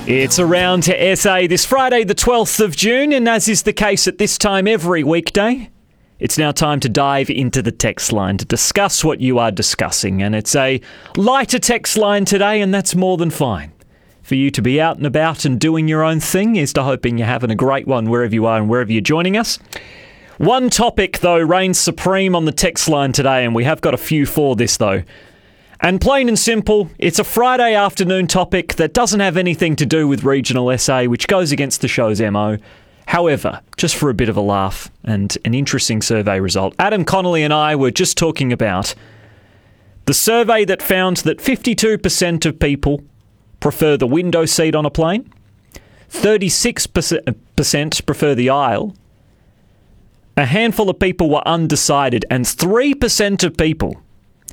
It's Around to SA this Friday, the 12th of June, and as is the case at this time every weekday, it's now time to dive into the text line to discuss what you are discussing. And it's a lighter text line today, and that's more than fine. For you to be out and about and doing your own thing is to hoping you're having a great one wherever you are and wherever you're joining us. One topic, though, reigns supreme on the text line today, and we have got a few for this, though. And plain and simple, it's a Friday afternoon topic that doesn't have anything to do with regional SA, which goes against the show's MO. However, just for a bit of a laugh and an interesting survey result, Adam Connolly and I were just talking about the survey that found that 52% of people prefer the window seat on a plane, 36% prefer the aisle, a handful of people were undecided, and 3% of people,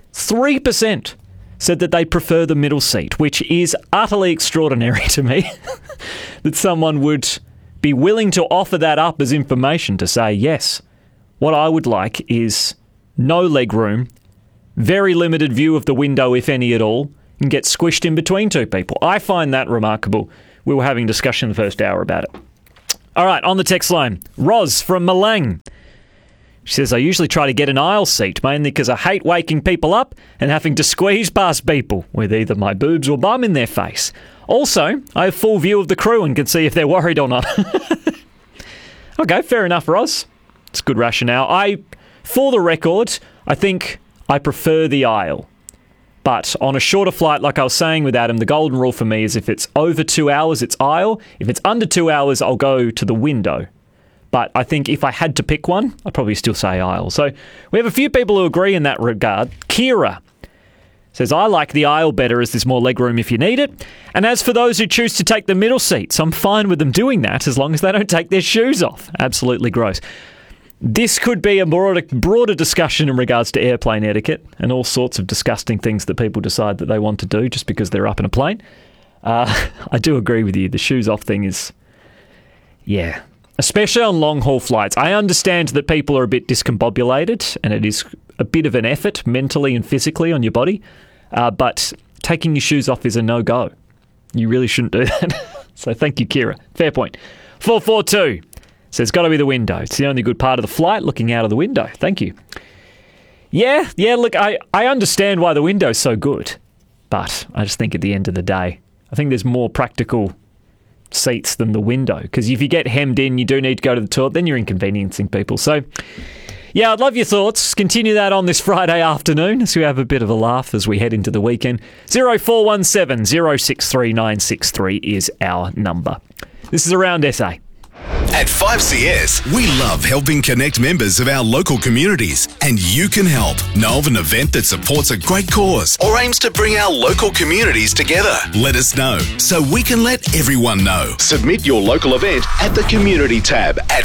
3%, said that they prefer the middle seat, which is utterly extraordinary to me that someone would be willing to offer that up as information to say, yes, what I would like is no leg room, very limited view of the window, if any at all, and get squished in between two people. I find that remarkable. We were having a discussion in the first hour about it. All right, on the text line, Roz from Malang. She says, I usually try to get an aisle seat, mainly because I hate waking people up and having to squeeze past people with either my boobs or bum in their face. Also, I have full view of the crew and can see if they're worried or not. Okay, fair enough, Roz. It's good rationale. For the record, I think I prefer the aisle. But on a shorter flight, like I was saying with Adam, the golden rule for me is if it's over 2 hours, it's aisle. If it's under 2 hours, I'll go to the window. But I think if I had to pick one, I'd probably still say aisle. So we have a few people who agree in that regard. Kira says, I like the aisle better as there's more legroom if you need it. And as for those who choose to take the middle seats, I'm fine with them doing that as long as they don't take their shoes off. Absolutely gross. This could be a broader discussion in regards to airplane etiquette and all sorts of disgusting things that people decide that they want to do just because they're up in a plane. I do agree with you. The shoes off thing is, yeah, especially on long-haul flights. I understand that people are a bit discombobulated and it is a bit of an effort mentally and physically on your body, but taking your shoes off is a no-go. You really shouldn't do that. So thank you, Kira. Fair point. 442 says, got to be the window. It's the only good part of the flight, looking out of the window. Thank you. Yeah, look, I understand why the window's so good, but I just think at the end of the day, I think there's more practical seats than the window, because if you get hemmed in, you do need to go to the toilet, then you're inconveniencing people. So yeah, I'd love your thoughts. Continue that on this Friday afternoon as we have a bit of a laugh as we head into the weekend. 0417 063 963 is our number. This is Around SA. At 5CS, we love helping connect members of our local communities, and you can help. Know of an event that supports a great cause or aims to bring our local communities together? Let us know so we can let everyone know. Submit your local event at the Community tab at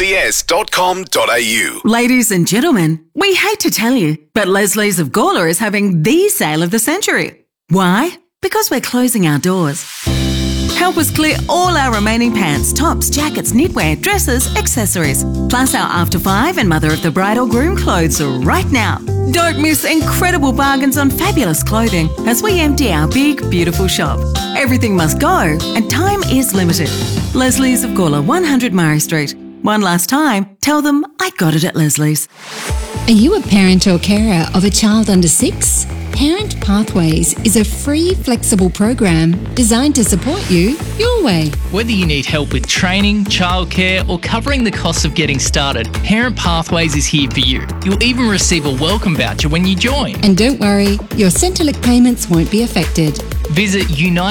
5cs.com.au. Ladies and gentlemen, we hate to tell you, but Leslie's of Gawler is having the sale of the century. Why? Because we're closing our doors. Help us clear all our remaining pants, tops, jackets, knitwear, dresses, accessories, plus our After 5 and Mother of the Bride or Groom clothes right now. Don't miss incredible bargains on fabulous clothing as we empty our big, beautiful shop. Everything must go and time is limited. Leslie's of Gawler, 100 Murray Street. One last time, tell them I got it at Leslie's. Are you a parent or carer of a child under 6? Parent Pathways is a free, flexible program designed to support you your way. Whether you need help with training, childcare, or covering the costs of getting started, Parent Pathways is here for you. You'll even receive a welcome voucher when you join. And don't worry, your Centrelink payments won't be affected. Visit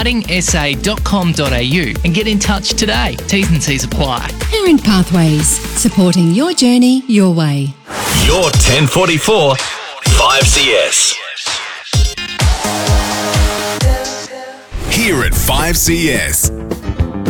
unitingsa.com.au and get in touch today. T's and C's apply. Parent Pathways, supporting your journey your way. Your 1044 5CS. Here at 5CS,